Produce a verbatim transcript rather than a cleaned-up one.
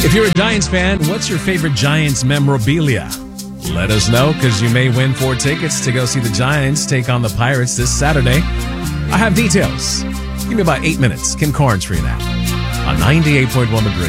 If you're a Giants fan, what's your favorite Giants memorabilia? Let us know, because you may win four tickets to go see the Giants take on the Pirates this Saturday. I have details. Give me about eight minutes. Kim Carnes for you now on ninety-eight point one The Bridge.